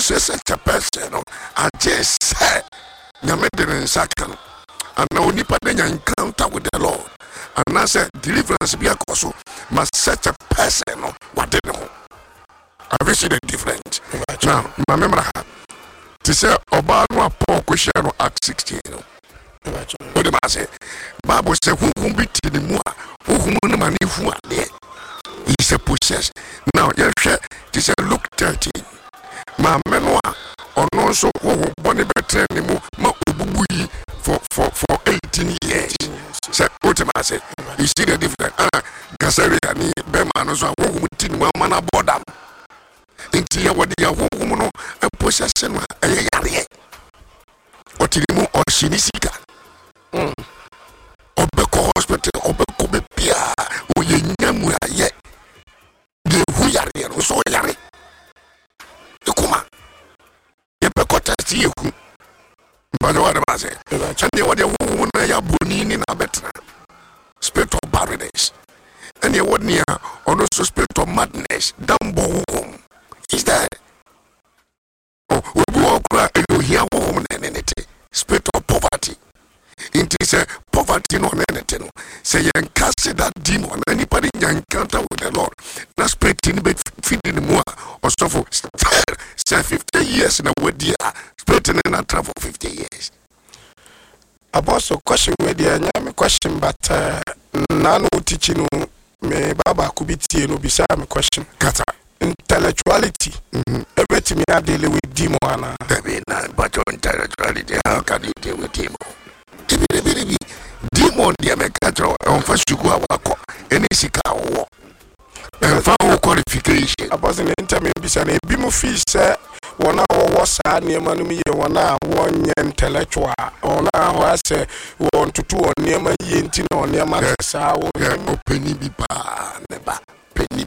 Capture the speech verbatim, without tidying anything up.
such a person, I just said, Namedin Sakan, and no Nipadena encounter with the Lord. And I said, deliverance be a coso, must such a person, what they know. I wish it different. Now, my memory to say, Obama Paul question Act sixteen. What am I say? Bible say, who won't be to the more, who won't money who are there. He's a possess. Now, yes, to say, look thirteen. My memoir, or no, so who bonny better anymore, for for for eighteen years. Say, what am I say? You see the difference. Ah, Gasari and Beman, so I won't tin one man aboard them. Into what they are woman and possession a yari. What you move or Shinisika? Obeko hospital, Obeko Pia, who ye namu yet. The who yari, so yari. The Kuma. The Pecota see you. But what am I saying? And they were the woman I have bunini in a better spirit of barrenness. And they were near on also spirit of madness. Dumbo is that? Oh, we walk and you hear woman and anything. Spirit of poverty. It is a poverty no anything. Say you cast that demon. Anybody you encounter with the Lord. Now spirit in bed feeding more or so for say fifty years in a way dear. Spirit in a travel fifty years. Apostle question with the me question but uh nano teaching me Baba could be tea no be me question. Kata. Intellectuality. Mm-hmm. Everything I deal with demon. But intellectuality, how can you deal with demon? Demon, the American, on first you go out, any sika war. And found qualification. I was an interview, and a beam of fees, one hour was a near money, one hour, one intellectual, on hour, I say, one to two, or near my yin, or near my sour, penny be bar, never penny